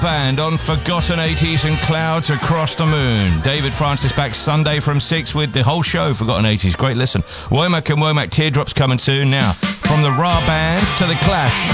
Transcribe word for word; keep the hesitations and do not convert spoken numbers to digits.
Band on Forgotten eighties and Clouds Across the Moon. David Francis back Sunday from six with the whole show, Forgotten eighties. Great listen. Womack and Womack Teardrops coming soon now. From the Ra Band to the Clash.